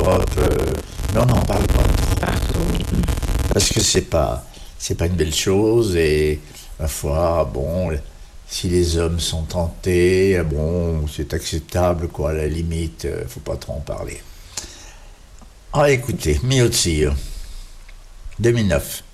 Europe, mais on n'en parle pas trop. Partout. Parce que c'est pas une belle chose, et ma foi, bon, si les hommes sont tentés, bon, c'est acceptable, quoi, à la limite, faut pas trop en parler. Ah, écoutez, Mio Zio, 2009.